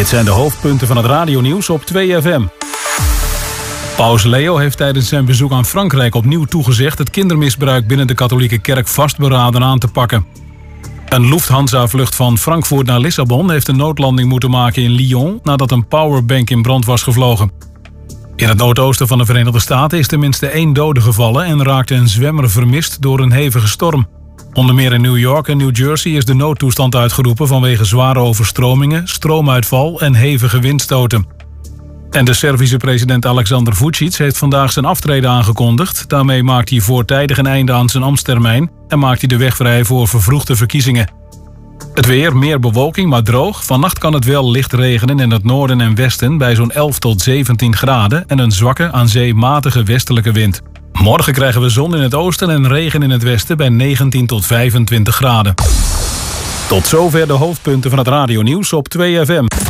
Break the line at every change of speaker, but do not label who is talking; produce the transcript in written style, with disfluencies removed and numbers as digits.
Dit zijn de hoofdpunten van het radionieuws op 2FM. Paus Leo heeft tijdens zijn bezoek aan Frankrijk opnieuw toegezegd het kindermisbruik binnen de katholieke kerk vastberaden aan te pakken. Een Lufthansa-vlucht van Frankfurt naar Lissabon heeft een noodlanding moeten maken in Lyon nadat een powerbank in brand was gevlogen. In het noordoosten van de Verenigde Staten is tenminste 1 dode gevallen en raakte een zwemmer vermist door een hevige storm. Onder meer in New York en New Jersey is de noodtoestand uitgeroepen vanwege zware overstromingen, stroomuitval en hevige windstoten. En de Servische president Aleksandar Vučić heeft vandaag zijn aftreden aangekondigd. Daarmee maakt hij voortijdig een einde aan zijn ambtstermijn en maakt hij de weg vrij voor vervroegde verkiezingen. Het weer, meer bewolking, maar droog. Vannacht kan het wel licht regenen in het noorden en westen bij zo'n 11 tot 17 graden en een zwakke, aan zee matige westelijke wind. Morgen krijgen we zon in het oosten en regen in het westen bij 19 tot 25 graden. Tot zover de hoofdpunten van het radionieuws op 2FM.